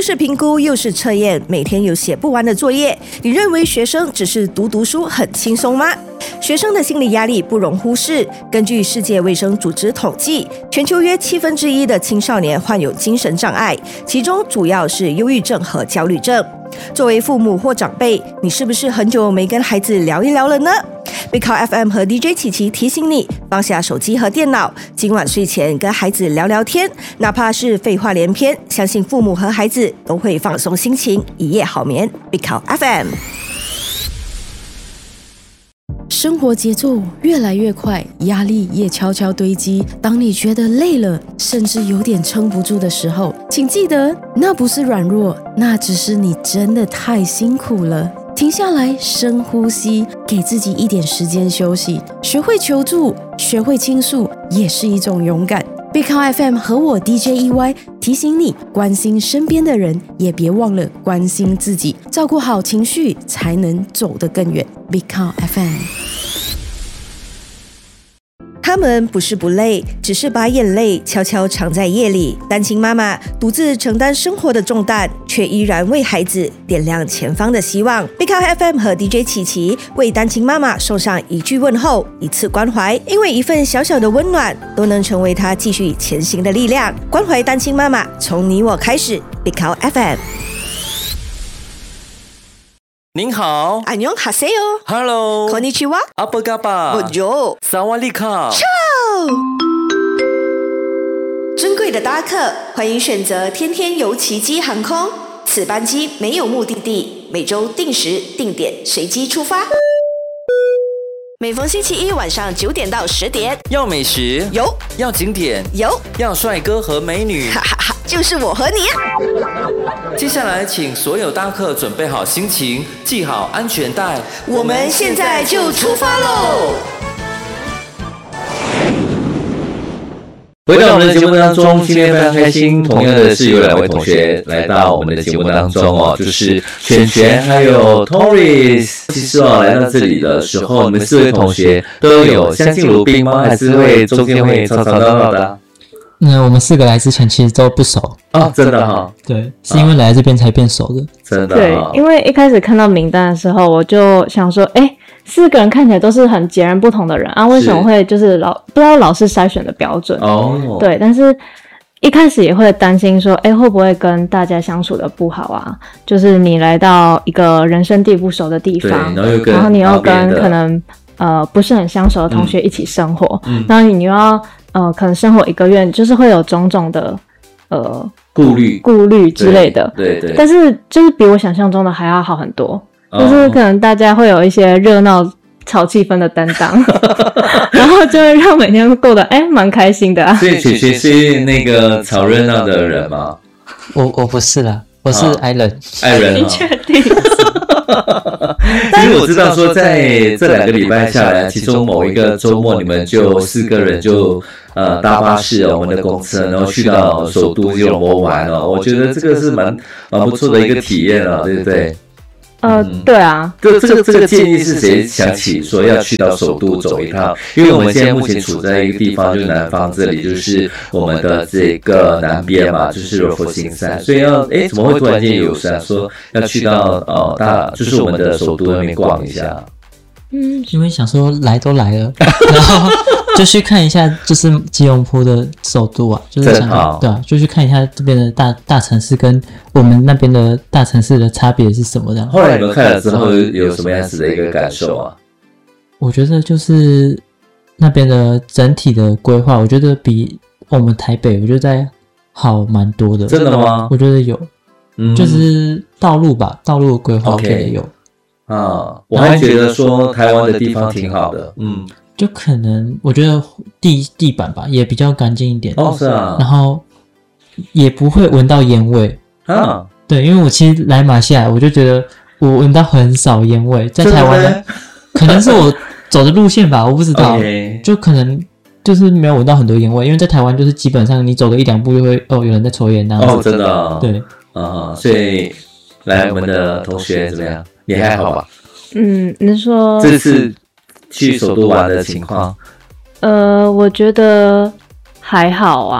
是评估又是测验，每天有写不完的作业，你认为学生只是读书很轻松吗？学生的心理压力不容忽视。根据世界卫生组织统计，全球约1/7的青少年患有精神障碍，其中主要是忧郁症和焦虑症。作为父母或长辈，你是不是很久没跟孩子聊一聊了呢？Big FM 和 DJ 琪琪提醒你，放下手机和电脑，今晚睡前跟孩子聊聊天，哪怕是废话连篇，相信父母和孩子都会放松心情，一夜好眠。Big FM。 生活节奏越来越快，压力也悄悄堆积。当你觉得累了，甚至有点撑不住的时候，请记得，那不是软弱，那只是你真的太辛苦了。停下来，深呼吸，给自己一点时间休息。学会求助，学会倾诉，也是一种勇敢。Big FM 和我 DJ EY 提醒你，关心身边的人，也别忘了关心自己，照顾好情绪，才能走得更远。Big FM。 他们不是不累，只是把眼泪悄悄藏在夜里。单亲妈妈独自承担生活的重担，却依然为孩子点亮前方的希望。Big FM 和 DJ 琪琪为单亲妈妈送上一句问候，一次关怀，因为一份小小的温暖，都能成为她继续前行的力量。关怀单亲妈妈，从你我开始。Big FM。 您好， 안녕하세요。 Hello， konnichiwa， apa kabar， Bonjour， 사와디카。 尊贵的搭客，欢迎选择天天游奇迹航空。此班机没有目的地，每周定时定点随机出发。每逢星期一晚上9点到10点， 要美食有， 要景点有， 要帅哥和美女， 哈哈哈，就是我和你。 接下来，请所有搭客准备好心情，系好安全带， 我们现在就出发喽！ 回到我们的节目当中，今天非常开心，同样的是有2位同学来到我们的节目当中哦，就是璇璇还有 Torres。其实来到这里的时候，你们4位同学都有相敬如宾吗？还是会中间会吵吵闹闹的啊？ 我们4个来之前其实都不熟哦，真的哈？ 对，是因为来这边才变熟的， 真的。 对，因为一开始看到名单的时候，我就想说，4个人看起来都是很截然不同的人啊，为什么会就是不知道老师筛选的标准哦？对，但是一开始也会担心说，会不会跟大家相处的不好啊？就是你来到一个人生地不熟的地方，然后你又跟可能不是很相熟的同学一起生活，然后你又要可能生活1个月，就是会有种种的顾虑之类的， 对对。 但是就是比我想象中的还要好很多，就是可能大家会有一些热闹炒气氛的担当，然后就会让每天过得蛮开心的啊。 所以璇璇是那个炒热闹的人吗？ 我不是啦，我是爱人。 你确定？ 其实我知道说，在这2个礼拜下来，其中某一个周末，你们就4个人就搭巴士我们的公车，然后去到首都吉隆坡玩哦。我觉得这个是蛮不错的一个体验哦，对不对？ 对啊。 这个建议是谁想起说要去到首都走一趟？因为我们现在目前处在一个地方，就是南方这里，就是我们的这个南边嘛，就是柔佛新山，所以怎么会突然间有想说要去到就是我们的首都那边逛一下？ 因为想说来都来了，然后就去看一下，就是吉隆坡的首都啊，就是想对啊，就去看一下这边的大城市跟我们那边的大城市的差别是什么的。 后来你们看了之后有什么样子的一个感受啊？ 我觉得就是那边的整体的规划，我觉得比我们台北我觉得在好蛮多的。 真的吗？ 我觉得有，就是道路的规划我觉得有。 我还觉得说台湾的地方挺好的， 就可能我觉得地板吧也比较干净一点是啊， 然后也不会闻到烟味对，因为我其实来马来西亚我就觉得我闻到很少烟味，在台湾可能是我走的路线吧，我不知道就可能就是没有闻到很多烟味，因为在台湾就是基本上你走个1-2步就会有人在抽烟那样子真的对所以来我们的同学怎么样？你还好吧？ 你说这次去首都玩的情况？ 我觉得还好啊，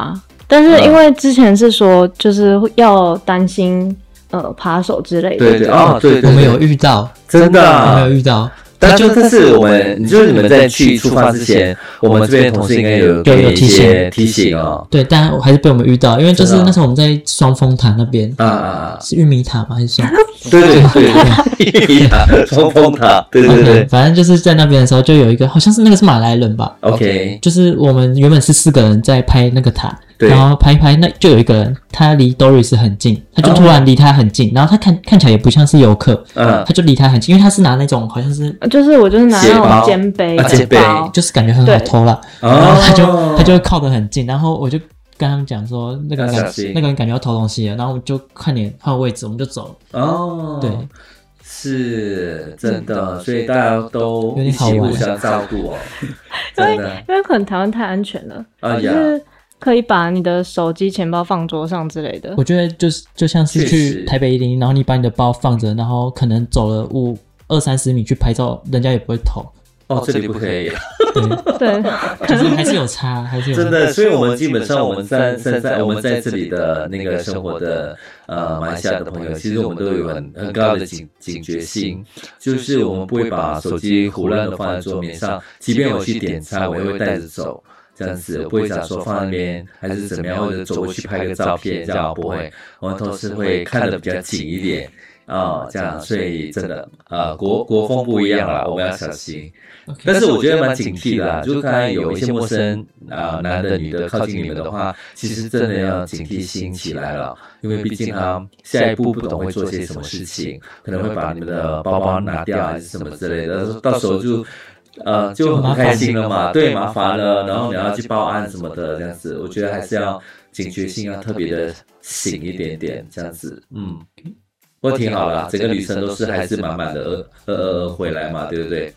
但是因为之前是说就是要担心扒手之类的。 对对哦，对， 我们有遇到， 真的我们有遇到。 但是就是你们在出发之前，我们这边同事应该有给一些提醒哦。 对，但还是被我们遇到，因为就是那时候我们在双峰塔那边是玉米塔吗？还是双？ 对，玉米塔、双峰塔，对， 反正就是在那边的时候，就有一个好像是那个是马来人吧 ，OK， 就是我们原本是4个人在拍那个塔。然后拍一拍，那就有一个人，他离 Doris 很近，他就突然离他很近，然后他看起来也不像是游客，他就离他很近，因为他是拿那种好像是， 我就是拿那种肩背， 就是感觉很好偷啦，然后他就靠得很近，然后我就跟他们讲说，那个人感觉要偷东西了，然后我们就看脸换位置，我们就走了。 哦，对，是真的，所以大家都一起互相照顾哦， 真的，因为可能台湾太安全了，就是可以把你的手机、钱包放桌上之类的。 我觉得就像是去台北101，然后你把你的包放着，然后可能走了20-30米去拍照，人家也不会偷。 哦，这里不可以。 对， 就是还是有差，还是有差。 真的，所以我们基本上我们在这里的那个生活的马来西亚的朋友，其实我们都有很高的警觉性，就是我们不会把手机胡乱的放在桌面上，即便我去点餐，我也会带着走。这样子，我不会讲说放在那边还是怎么样，或者走过去拍个照片，这样不会。我们都是会看得比较紧一点这样，所以真的国风不一样啦，我们要小心。但是我觉得蛮警惕的啦，就是刚才有一些陌生男的女的靠近你们的话，其实真的要警惕心起来了，因为毕竟他下一步不懂会做些什么事情，可能会把你们的包包拿掉还是什么之类的，到时候就很开心了嘛，对，麻烦了，然后你要去报案什么的，这样子，我觉得还是要警觉性要特别的醒一点点，这样子，不过挺好啦，整个旅程都是还是满满的回来嘛，对不对？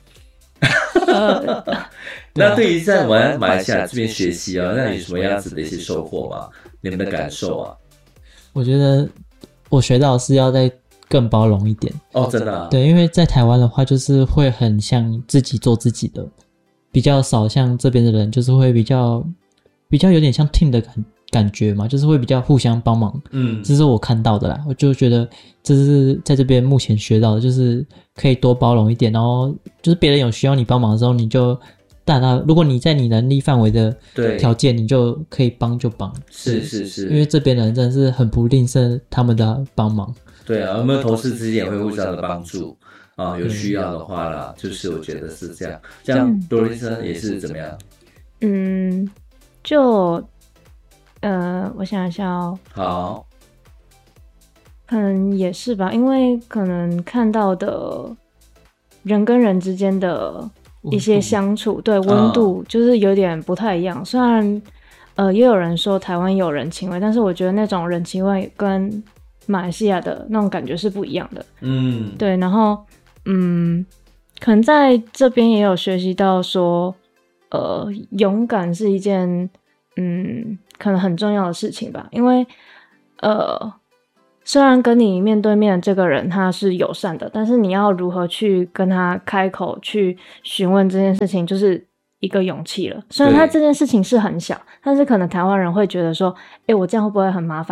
那对于在我们马来西亚这边学习那有什么样子的一些收获吗？你们的感受啊？ 我觉得我学到的是要在更包容一点哦，真的啊？ 对，因为在台湾的话，就是会很像自己做自己的，比较少像这边的人，就是会比较有点像 team 的感觉嘛，就是会比较互相帮忙。这是我看到的啦，我就觉得这是在这边目前学到的，就是可以多包容一点，然后就是别人有需要你帮忙的时候，你就如果你在你能力范围的条件，你就可以帮就帮。 是， 因为这边的人真的是很不吝啬他们的帮忙。 对啊，有没有同事之间也会互相的帮助有需要的话啦，就是我觉得是这样。这样多瑞森也是怎么样？ 我想一下哦。 好， 可能也是吧，因为可能看到的人跟人之间的一些相处，对温度就是有点不太一样。虽然也有人说台湾有人情味，但是我觉得那种人情味跟马来西亚的那种感觉是不一样的。对，然后可能在这边也有学习到说勇敢是一件可能很重要的事情吧，因为虽然跟你面对面的这个人他是友善的，但是你要如何去跟他开口去询问这件事情，就是一个勇气了。虽然他这件事情是很小，但是可能台湾人会觉得说我这样会不会很麻烦，